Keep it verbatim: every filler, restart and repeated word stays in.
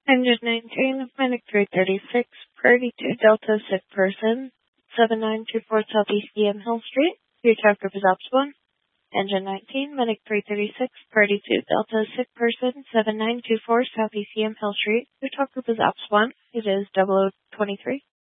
Engine nineteen, Medic three thirty-six, Priority two Delta, sick person, seven nine two four Southeast E M Hill Street. Your talk group is Ops one. Engine nineteen, Medic three thirty-six, Priority two Delta, sick person, seven nine two four Southeast E M Hill Street. Your talk group is Ops one. It is double oh twenty-three.